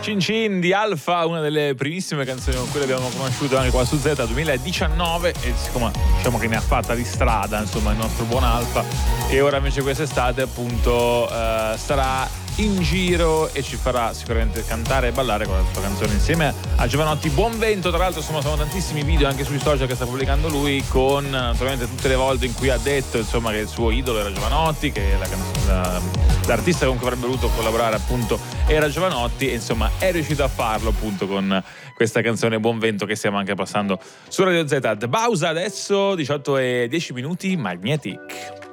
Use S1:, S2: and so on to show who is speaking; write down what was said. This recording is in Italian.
S1: Cin Cin di Alpha, una delle primissime canzoni con cui l'abbiamo conosciuto anche qua su Z 2019, e siccome diciamo che ne ha fatta di strada insomma il nostro buon Alpha, e ora invece quest'estate appunto sarà in giro e ci farà sicuramente cantare e ballare con la sua canzone insieme a Jovanotti. Buon vento, tra l'altro insomma sono tantissimi video anche sui social che sta pubblicando lui, con naturalmente tutte le volte in cui ha detto insomma che il suo idolo era Jovanotti, che l'artista con cui avrebbe voluto collaborare appunto era Jovanotti, e insomma è riuscito a farlo appunto con questa canzone Buon vento che stiamo anche passando su Radio Z. Pausa adesso, 18:10, Magnetic.